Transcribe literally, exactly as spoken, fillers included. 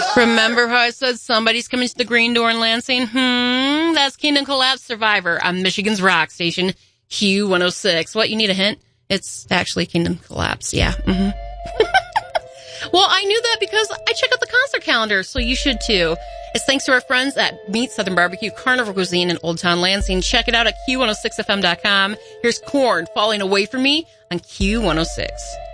Remember how I said somebody's coming to the green door in Lansing? Hmm, that's Kingdom Collapse Survivor on Michigan's rock station, Q one oh six. What, you need a hint? It's actually Kingdom Collapse, yeah. Mm-hmm. Well, I knew that because I check out the concert calendar, so you should too. It's thanks to our friends at Meat Southern Barbecue Carnival Cuisine in Old Town Lansing. Check it out at Q one oh six F M dot com. Here's Korn, Falling Away From Me on Q one oh six.